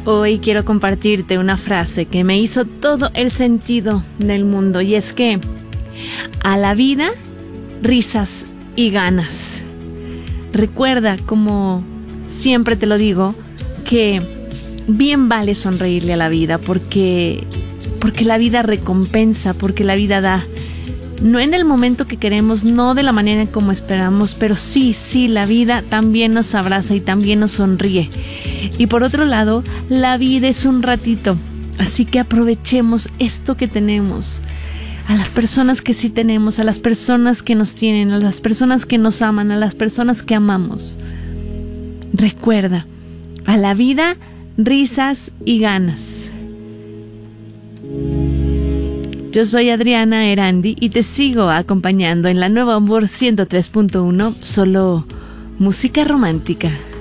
Hoy quiero compartirte una frase que me hizo todo el sentido del mundo, y es que a la vida, risas y ganas. Recuerda, como siempre te lo digo, que bien vale sonreírle a la vida, porque la vida recompensa, porque la vida da. No en el momento que queremos, no de la manera como esperamos, pero sí, la vida también nos abraza y también nos sonríe. Y por otro lado, la vida es un ratito, así que aprovechemos esto que tenemos. A las personas que sí tenemos, a las personas que nos tienen, a las personas que nos aman, a las personas que amamos. Recuerda, a la vida, risas y ganas. Yo soy Adriana Erandi y te sigo acompañando en la Nueva Amor 103.1, solo música romántica.